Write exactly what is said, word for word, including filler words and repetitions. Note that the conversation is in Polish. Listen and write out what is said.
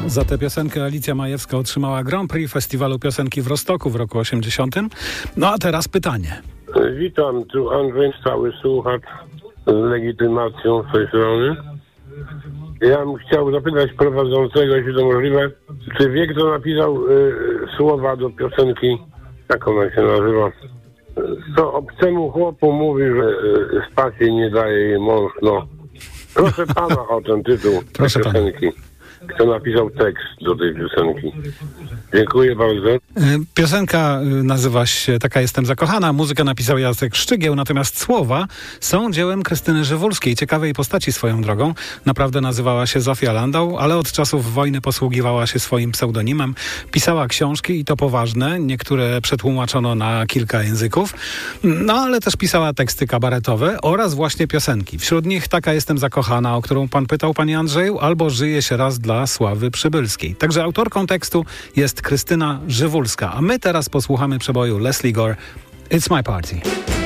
Za tę piosenkę Alicja Majewska otrzymała Grand Prix Festiwalu Piosenki w Rostoku w roku osiemdziesiątym. No a teraz pytanie. Witam, tu Andrzej, stały słuchacz z legitymacją z tej strony. Ja bym chciał zapytać prowadzącego, jeśli to możliwe, czy wie, kto napisał y, słowa do piosenki, jak ona się nazywa, co obcemu chłopu mówi, że y, spać jej nie daje jej mąż, no. Proszę pana o ten tytuł Proszę piosenki. Pana. Kto napisał tekst do tej piosenki. Dziękuję bardzo. Piosenka nazywa się Taka jestem zakochana. Muzykę napisał Jacek Szczygieł, natomiast słowa są dziełem Krystyny Żywulskiej, ciekawej postaci swoją drogą. Naprawdę nazywała się Zofia Landau, ale od czasów wojny posługiwała się swoim pseudonimem. Pisała książki i to poważne, niektóre przetłumaczono na kilka języków. No ale też pisała teksty kabaretowe oraz właśnie piosenki. Wśród nich Taka jestem zakochana, o którą pan pytał, panie Andrzeju, albo Żyje się raz dla Sławy Przybylskiej. Także autorką tekstu jest Krystyna Żywulska, a my teraz posłuchamy przeboju Lesley Gore It's My Party.